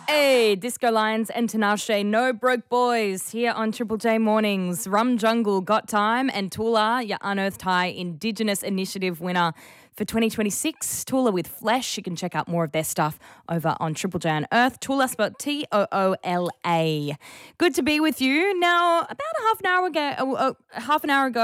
Hey, Disco Lions and Tinashe, No Broke Boys here on Triple J Mornings. Rum Jungle, Got Time, and Tula, your Unearthed High Indigenous Initiative winner for 2026. Tula with Flesh. You can check out more of their stuff over on Triple J Unearthed. Tula spelled Toola. Good to be with you. Now, about half an hour ago,